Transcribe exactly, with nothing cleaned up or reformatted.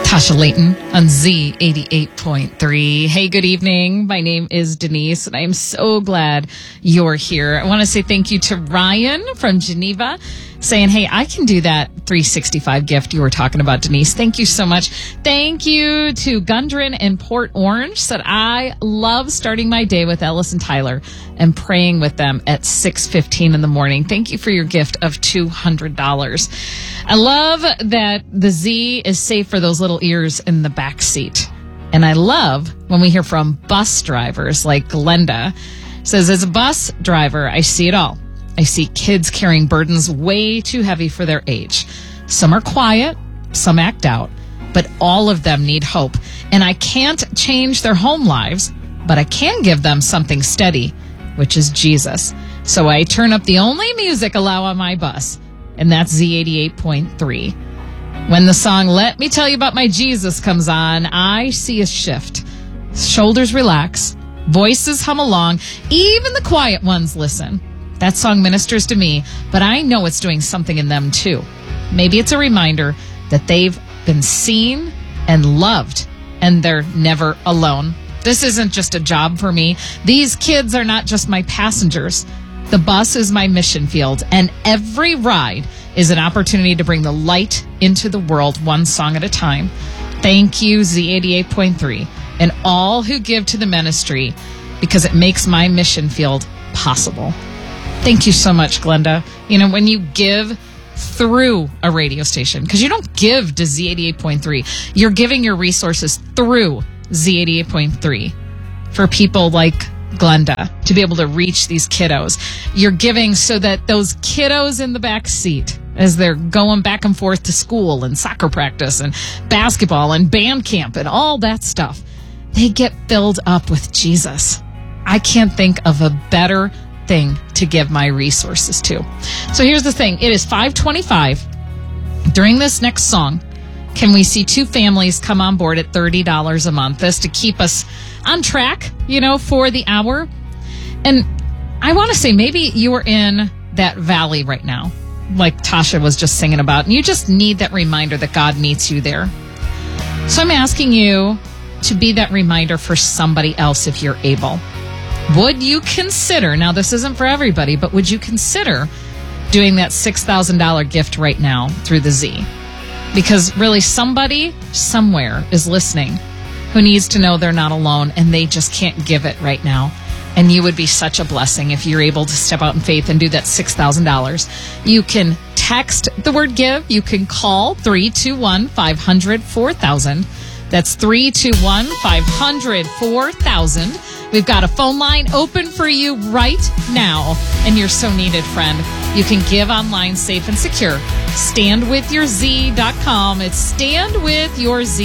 Tasha Layton on Z eighty-eight point three. Hey, good evening. My name is Denise, and I am so glad you're here. I want to say thank you to Ryan from Geneva saying, hey, I can do that three sixty-five gift you were talking about, Denise. Thank you so much. Thank you to Gundren in Port Orange. Said, I love starting my day with Ellis and Tyler and praying with them at six fifteen in the morning. Thank you for your gift of two hundred dollars. I love that the Z is safe for those little ears in the back seat. And I love when we hear from bus drivers like Glenda. Says, as a bus driver, I see it all. I see kids carrying burdens way too heavy for their age. Some are quiet, some act out, but all of them need hope. And I can't change their home lives, but I can give them something steady, which is Jesus. So I turn up the only music allowed on my bus, and that's Z eighty-eight point three. When the song Let Me Tell You About My Jesus comes on, I see a shift. Shoulders relax, voices hum along, even the quiet ones listen. That song ministers to me, but I know it's doing something in them too. Maybe it's a reminder that they've been seen and loved, and they're never alone. This isn't just a job for me. These kids are not just my passengers. The bus is my mission field, and every ride is an opportunity to bring the light into the world one song at a time. Thank you, Z eighty-eight point three, and all who give to the ministry, because it makes my mission field possible. Thank you so much, Glenda. You know, when you give through a radio station, because you don't give to Z eighty-eight point three, you're giving your resources through Z eighty-eight point three for people like Glenda to be able to reach these kiddos. You're giving so that those kiddos in the back seat, as they're going back and forth to school and soccer practice and basketball and band camp and all that stuff, they get filled up with Jesus. I can't think of a better thing to give my resources to. So here's the thing. It is five twenty-five. During this next song, can we see two families come on board at thirty dollars a month? This to keep us on track, you know, for the hour. And I want to say maybe you are in that valley right now, like Tasha was just singing about, and you just need that reminder that God meets you there. So I'm asking you to be that reminder for somebody else if you're able. Would you consider, now this isn't for everybody, but would you consider doing that six thousand dollars gift right now through the Z? Because really somebody somewhere is listening who needs to know they're not alone and they just can't give it right now. And you would be such a blessing if you're able to step out in faith and do that six thousand dollars. You can text the word give. You can call three two one, five hundred, four thousand. That's three two one, five hundred, four thousand. We've got a phone line open for you right now, and you're so needed, friend. You can give online safe and secure. stand with your z dot com. It's stand with your z